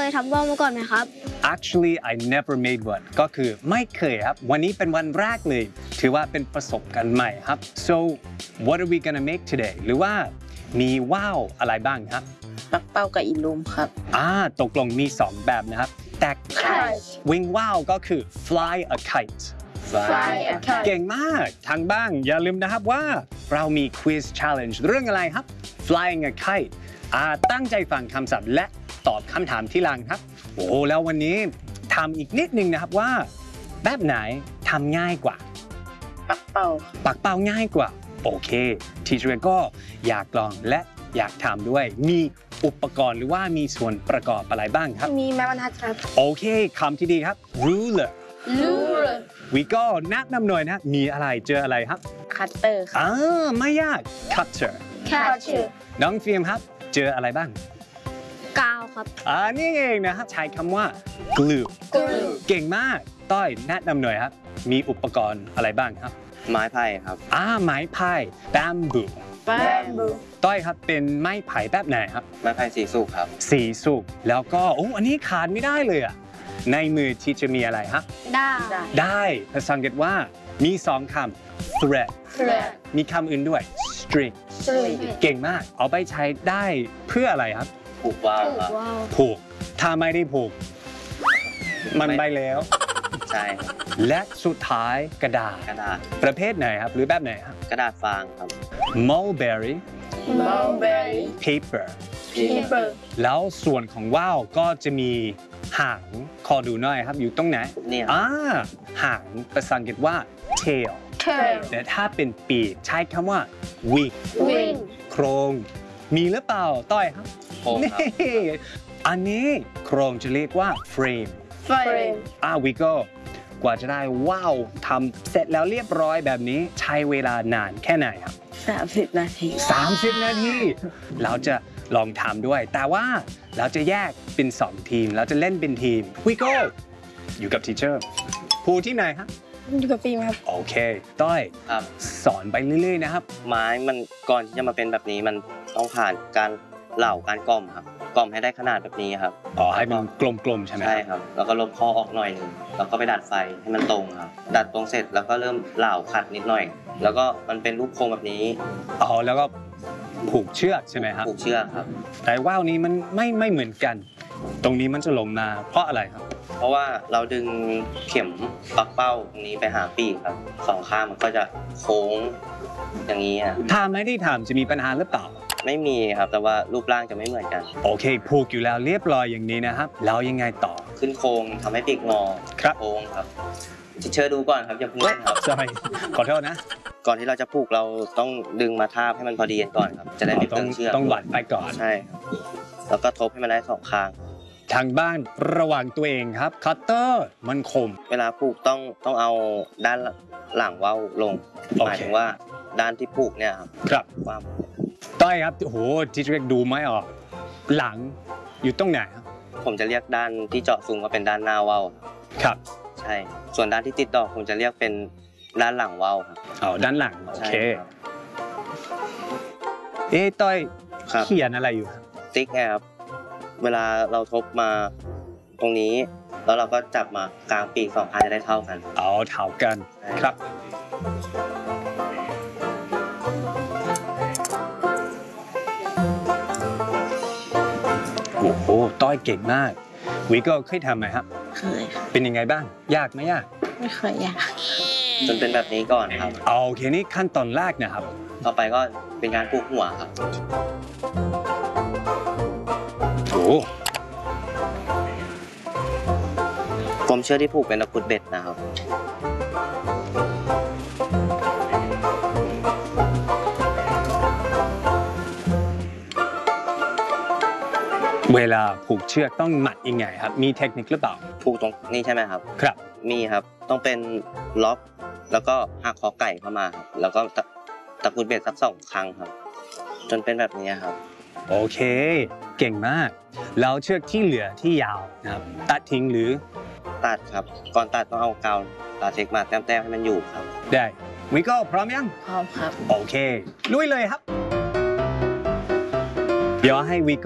ยทำว่าวมาก่อนไหมครับ Actually I never made one ก็คือไม่เคยครับวันนี้เป็นวันแรกเลยถือว่าเป็นประสบการณ์ใหม่ครับ so what are we gonna make today หรือว่ามีว่าวอะไรบ้างครับปักเป้ากับอีลูมครับตกลงมี2แบบนะครับแต่วิ่งว่าวก็คือ fly a kite เก่งมากทางบ้างอย่าลืมนะครับว่าเรามี quiz challenge เรื่องอะไรครับ flying a kite ตั้งใจฟังคำศัพท์และตอบคำถามที่หลังครับโอ้แล้ววันนี้ทำอีกนิดนึงนะครับว่าแบบไหนทำง่ายกว่าปักเป้าง่ายกว่าโอเคทีเชอร์ก็อยากลองและอยากทำด้วยมีอุปกรณ์หรือว่ามีส่วนประกอบอะไรบ้างครับมีไม้บรรทัดครับโอเคคำที่ดีครับ ruler วิก็แนะนำหน่อยนะมีอะไรเจออะไรครับคัตเตอร์ครับไม่ยาก cutter น้องฟิล์มครับเจออะไรบ้างกาวครับนี่เองนะครับใช้คำว่า glue เก่งมากต้อยแนะนำหน่อยครับมีอุปกรณ์อะไรบ้างครับไม้ไผ่ครับไม้ไผ่ bamboo ต้อยครับเป็นไม้ไผ่แบบไหนครับไม้ไผ่สีสุกครับสีสุกแล้วก็อันนี้ขาดไม่ได้เลยในมือที่จะมีอะไรฮะได้ภาษาอังกฤษว่ามี2คำ thread มีคำอื่นด้วย string เก่งมากเอาไปใช้ได้เพื่ออะไรครับผูกว่าวครับผูกถ้าไม่ได้ผูกมันไปแล้วใช่และสุดท้ายกระดาษประเภทไหนครับหรือแบบไหนครับกระดาษฟางครับ mulberry paper แล้วส่วนของว่าวก็จะมีหางขอดูหน่อยครับอยู่ตรงไหนเนี่ยหางภาษาอังกฤษว่า tail แต่ถ้าเป็นปีกใช้คำว่า wing โครงมีหรือเปล่าต้อยครับนี่อันนี้โครงจะเรียกว่า frame วิโก้กว่าจะได้ว่าวทำเสร็จแล้วเรียบร้อยแบบนี้ใช้เวลานานแค่ไหนครับ 30 นาทีเราจะลองทำด้วยแต่ว่าเราจะแยกเป็น2ทีมเราจะเล่นเป็นทีมวิโก้อยู่กับทีเชอร์ภูที่ไหนครับอยู่กับฟิล์มครับโอเคต้อยสอนไปเรื่อยๆนะครับไม้มันก่อนที่จะมาเป็นแบบนี้มันต้องผ่านการเหล่าการกล่อมครับกล่อมให้ได้ขนาดแบบนี้ครับให้มันกลมๆใช่ไหมใช่ครับแล้วก็ลบข้อออกหน่อยนึงแล้วก็ไปดัดไฟให้มันตรงครับดัดตรงเสร็จแล้วก็เริ่มเหล่าขัดนิดหน่อยแล้วก็มันเป็นรูปโค้งแบบนี้แล้วก็ผูกเชือกใช่ไหมครับผูกเชือกครับแต่ว่าวนี้มันไม่เหมือนกันตรงนี้มันจะลงมาเพราะอะไรครับเพราะว่าเราดึงเข็มปักเป้าตรงนี้ไปหาปีกครับ2 ข้างมันก็จะโค้งอย่างนี้ถ้าไม่ได้ทำจะมีปัญหาหรือเปล่าไม่มีครับแต่ว่ารูปร่างจะไม่เหมือนกันโอเคผูกอยู่แล้วเรียบร้อยอย่างนี้นะครับแล้วยังไงต่อขึ้นโค้งทำให้ปีกงอโค้งครับเชิญดูก่อนครับอย่าเพิ่งเล่นครับใช่ขอโทษนะก่อนที่เราจะผูกเราต้องดึงมาทาบให้มันพอดีกันก่อนครับจะได้ไม่เปลืองเชือกต้องวัดไปก่อนใช่แล้วก็ทบให้มันได้2 ข้างทางบ้านระวังตัวเองครับคัตเตอร์มันคมเวลาผูกต้องเอาด้านหลังว่าวลงหมายถึงว่าด้านที่ผูกเนี่ยครับความต้อยครับที่เรียกดูไม่ออกหลังอยู่ตรงไหนครับผมจะเรียกด้านที่เจาะซุงว่าเป็นด้านหน้าว่าวครับใช่ส่วนด้านที่ติดดอกผมจะเรียกเป็นด้านหลังว่าวครับด้านหลังโอเคต้อยเขียนอะไรอยู่ครับติ๊กครับเวลาเราทบมาตรงนี้แล้วเราก็จับมากลางปีก2 ข้างจะได้เท่ากันเท่ากันครับโอ้โหต้อยเก่งมากวิโก้เคยทำไหมครับเคยเป็นยังไงบ้างยากไหมยากไม่เคยยากจนเป็นแบบนี้ก่อนครับโอเคนี่ขั้นตอนแรกนะครับต่อไปก็เป็นการผูกหัวครับผมเชื่อที่ผูกเป็นตะกรุดเบ็ดนะครับเวลาผูกเชือกต้องมัดยังไงครับมีเทคนิคหรือเปล่าผูกตรงนี้ใช่ไหมครับครับมีครับต้องเป็นล็อกแล้วก็หักคอไก่เข้ามาครับแล้วก็ตะกรุดเบ็ดสัก2 ครั้งครับจนเป็นแบบนี้ครับโอเคเก่งมากแล้วเชือกที่เหลือที่ยาวนะครับตัดทิ้งหรือตัดครับก่อนตัดต้องเอากาวลาเท็กซ์มาแต้มๆให้มันอยู่ครับได้วิโก้พร้อมยังพร้อมครับโอเคลุยเลยครับเดี๋ยวให้วิโก้